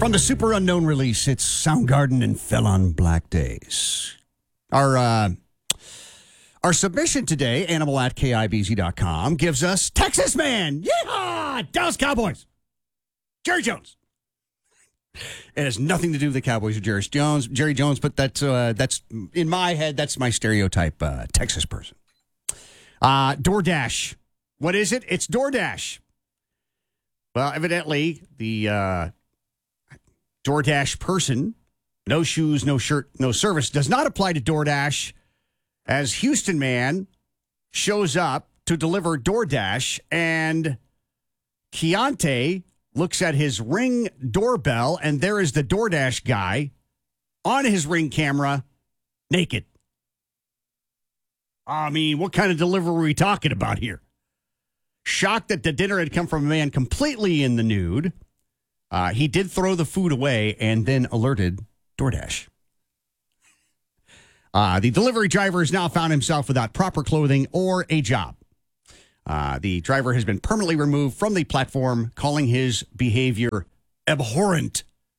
From the super unknown release, it's Soundgarden and Fell on Black Days. Our submission today, animal@KIBZ.com, gives us Texas Man. Yeehaw! Dallas Cowboys. Jerry Jones. It has nothing to do with the Cowboys or Jerry Jones, but that's in my head, that's my stereotype Texas person. DoorDash. What is it? It's DoorDash. Well, evidently, the DoorDash person, no shoes, no shirt, no service, does not apply to DoorDash, as Houston man shows up to deliver DoorDash, and Keontae looks at his Ring doorbell, and there is the DoorDash guy on his Ring camera, naked. I mean, what kind of delivery are we talking about here? Shocked that the dinner had come from a man completely in the nude, he did throw the food away and then alerted DoorDash. The delivery driver has now found himself without proper clothing or a job. The driver has been permanently removed from the platform, calling his behavior abhorrent.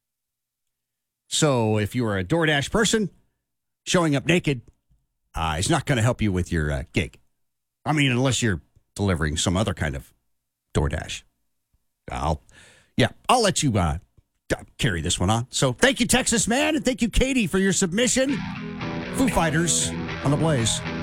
So if you are a DoorDash person, showing up naked is not going to help you with your gig. I mean, unless you're delivering some other kind of DoorDash. I'll let you carry this one on. So thank you, Texas Man, and thank you, Katie, for your submission. Foo Fighters on the Blaze.